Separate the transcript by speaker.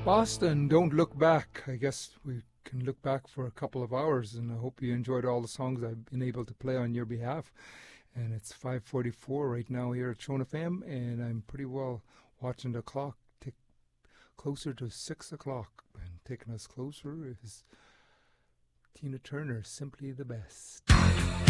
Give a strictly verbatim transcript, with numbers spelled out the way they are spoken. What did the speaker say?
Speaker 1: Boston, Don't Look Back. I guess we can look back for a couple of hours, and I hope you enjoyed all the songs I've been able to play on your behalf. And it's five forty-four right now here at Tron F M, and I'm pretty well watching the clock tick closer to six o'clock. And taking us closer is Tina Turner, Simply the Best.